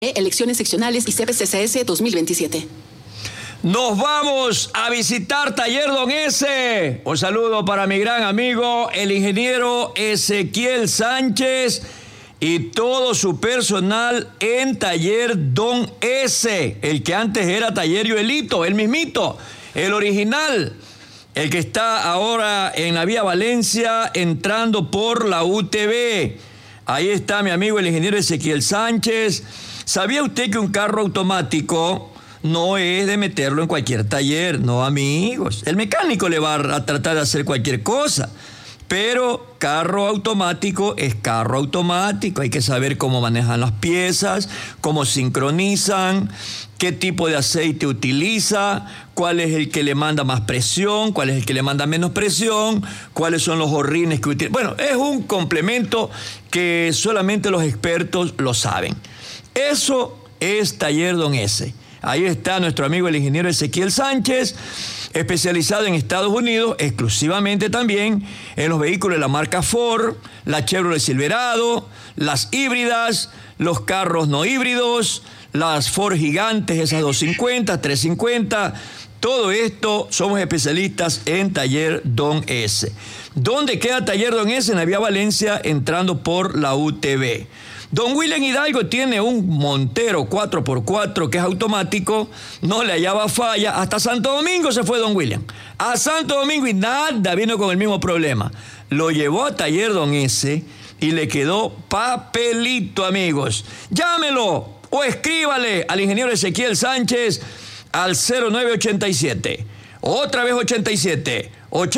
Elecciones seccionales y CPCCS 2027. Nos vamos a visitar Taller Don S. Un saludo para mi gran amigo, el ingeniero Ezequiel Sánchez y todo su personal en Taller Don S. El que antes era Taller Joelito, el mismito, el original. El que está ahora en la vía Valencia entrando por la UTV. Ahí está mi amigo el ingeniero Ezequiel Sánchez. ¿Sabía usted que un carro automático no es de meterlo en cualquier taller? No, amigos. El mecánico le va a tratar de hacer cualquier cosa. Pero carro automático es carro automático. Hay que saber cómo manejan las piezas, cómo sincronizan, qué tipo de aceite utiliza, cuál es el que le manda más presión, cuál es el que le manda menos presión, cuáles son los horrines que utiliza. Bueno, es un complemento que solamente los expertos lo saben. Eso es Taller Don S. Ahí está nuestro amigo el ingeniero Ezequiel Sánchez, especializado en Estados Unidos, exclusivamente también en los vehículos de la marca Ford, la Chevrolet Silverado, las híbridas, los carros no híbridos, las Ford gigantes, esas 250, 350, todo esto somos especialistas en Taller Don S. ¿Dónde queda Taller Don S? En la vía Valencia, entrando por la UTV. Don William Hidalgo tiene un Montero 4x4 que es automático, no le hallaba falla. Hasta Santo Domingo se fue Don William. A Santo Domingo y nada, vino con el mismo problema. Lo llevó a Taller Don S y le quedó papelito, amigos. Llámelo o escríbale al ingeniero Ezequiel Sánchez al 0987. Otra vez 87,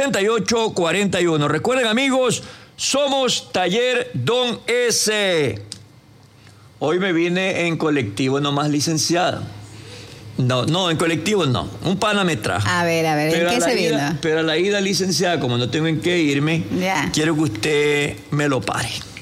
8841. Recuerden, amigos, somos Taller Don S. Hoy me vine en colectivo nomás, licenciada. No, en colectivo no. Un pana me trajo. A ver, ¿en qué se vino? Pero a la ida, licenciada, como no tengo en qué irme, quiero que usted me lo pare.